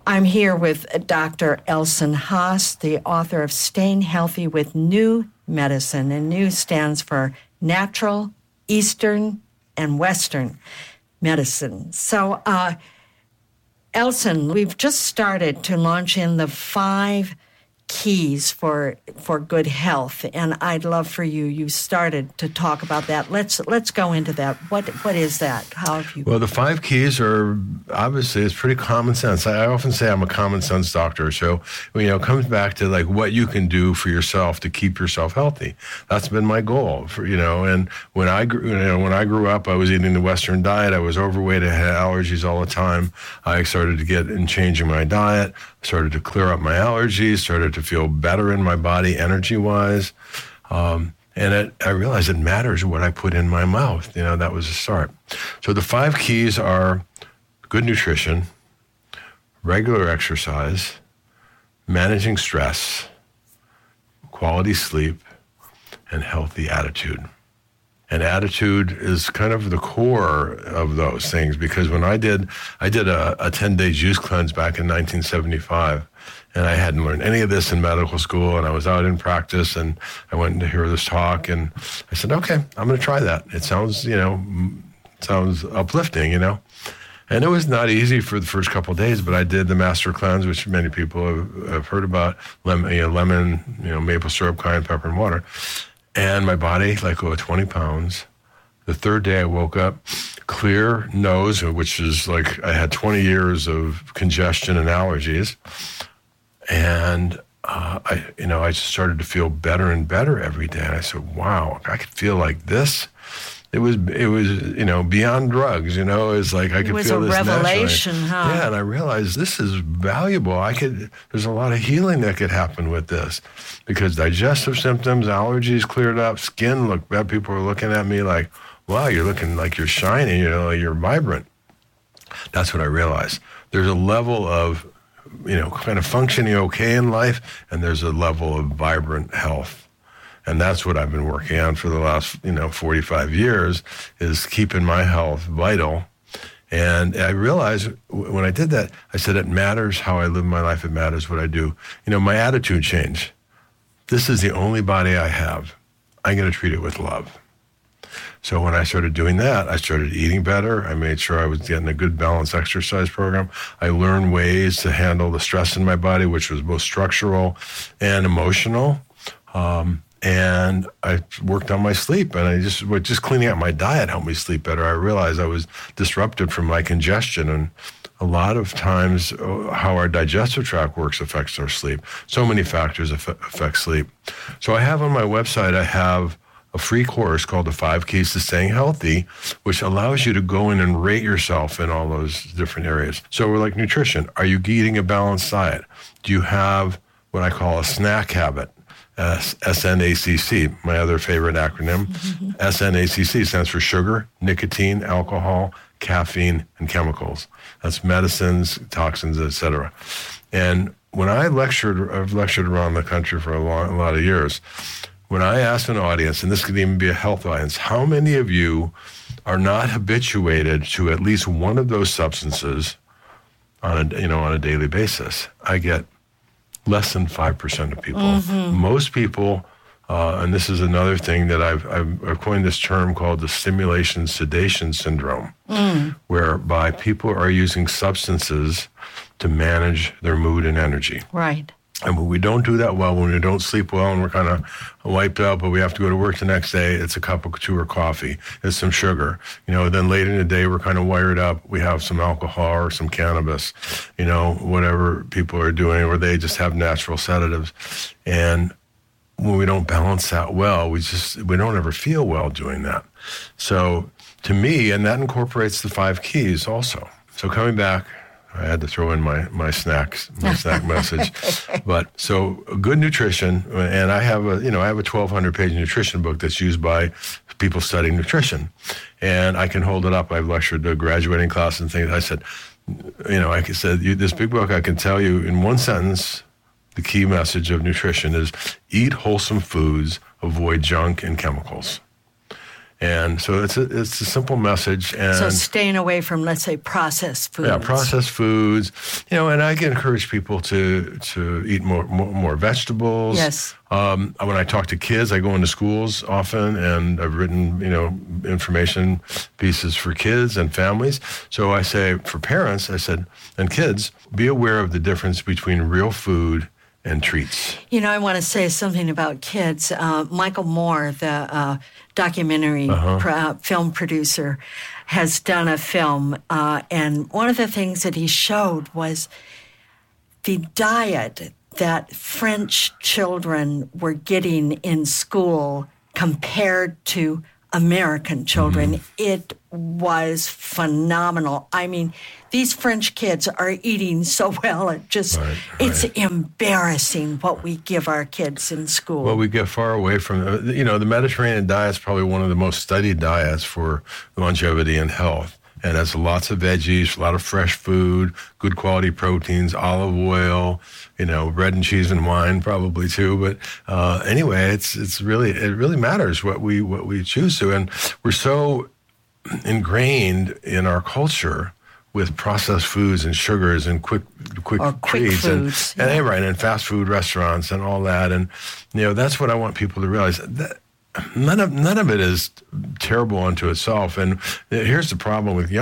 I'm here with Dr. Elson Haas, the author of Staying Healthy with New Medicine, and New stands for Natural, Eastern, and Western Medicine. So, Elson, we've just started to launch in the 5 keys for good health, and I'd love for you started to talk about that. Let's go into that. What is that? How have you? Well, the 5 keys are, obviously, it's pretty common sense. I often say I'm a common sense doctor, so it comes back to like what you can do for yourself to keep yourself healthy. That's been my goal and when I grew up, I was eating the Western diet. I was overweight. I had allergies all the time. I started to get in changing my diet, started to clear up my allergies, started to feel better in my body energy-wise. And I realized it matters what I put in my mouth. That was a start. So the 5 keys are good nutrition, regular exercise, managing stress, quality sleep, and healthy attitude. And attitude is kind of the core of those things, because when I did a 10-day juice cleanse back in 1975, and I hadn't learned any of this in medical school, and I was out in practice, and I went to hear this talk, and I said, okay, I'm going to try that. It sounds uplifting, And it was not easy for the first couple of days, but I did the Master Cleanse, which many people have heard about, lemon, maple syrup, cayenne pepper, and water. And my body let go of 20 pounds. The third day I woke up, clear nose, which is like I had 20 years of congestion and allergies. And I just started to feel better and better every day. And I said, wow, I could feel like this. It was beyond drugs, It's like I could feel this naturally. It was a revelation, huh? Yeah, and I realized this is valuable. There's a lot of healing that could happen with this, because digestive symptoms, allergies cleared up, skin looked better. People were looking at me like, wow, you're looking like you're shining, you're vibrant. That's what I realized. There's a level of, kind of functioning okay in life, and there's a level of vibrant health. And that's what I've been working on for the last, 45 years, is keeping my health vital. And I realized when I did that, I said, it matters how I live my life. It matters what I do. My attitude changed. This is the only body I have. I'm going to treat it with love. So when I started doing that, I started eating better. I made sure I was getting a good balanced exercise program. I learned ways to handle the stress in my body, which was both structural and emotional. And I worked on my sleep, and I just cleaning out my diet helped me sleep better. I realized I was disrupted from my congestion, and a lot of times how our digestive tract works affects our sleep. So many factors affect sleep. So I have on my website, I have a free course called The 5 Keys to Staying Healthy, which allows you to go in and rate yourself in all those different areas. So we're like nutrition. Are you eating a balanced diet? Do you have what I call a snack habit? SNACC, my other favorite acronym. Mm-hmm. SNACC stands for sugar, nicotine, alcohol, caffeine, and chemicals. That's medicines, toxins, etc. And when I've lectured around the country for a lot of years. When I ask an audience, and this could even be a health audience, how many of you are not habituated to at least one of those substances on a daily basis? I get less than 5% of people. Mm-hmm. Most people, and this is another thing that I've coined this term called the stimulation sedation syndrome, whereby people are using substances to manage their mood and energy. Right. And when we don't do that well, when we don't sleep well and we're kind of wiped out, but we have to go to work the next day, it's a cup of tea or coffee, it's some sugar. Then later in the day, we're kind of wired up. We have some alcohol or some cannabis, whatever people are doing, or they just have natural sedatives. And when we don't balance that well, we don't ever feel well doing that. So to me, and that incorporates the 5 keys also. So coming back, I had to throw in my snack message. But so good nutrition, and I have a 1,200-page nutrition book that's used by people studying nutrition. And I can hold it up. I've lectured to graduating class and things. I said, this big book, I can tell you in one sentence, the key message of nutrition is eat wholesome foods, avoid junk and chemicals. And so it's a simple message. And So staying away from, let's say, processed foods. Yeah, processed foods. And I can encourage people to eat more vegetables. Yes. When I talk to kids, I go into schools often, and I've written, information pieces for kids and families. So I say, for parents, I said, and kids, be aware of the difference between real food and treats. I want to say something about kids. Michael Moore, the documentary film producer, has done a film, and one of the things that he showed was the diet that French children were getting in school compared to American children. It was phenomenal. I mean, these French kids are eating so well. It's embarrassing what we give our kids in school. Well, we get far away from, the Mediterranean diet is probably one of the most studied diets for longevity and health. And has lots of veggies, a lot of fresh food, good quality proteins, olive oil, bread and cheese and wine probably too. But anyway, it really matters what we choose to. And we're so ingrained in our culture with processed foods and sugars and quick treats foods, and fast food restaurants and all that. And that's what I want people to realize. That none of it is terrible unto itself. And here's the problem with young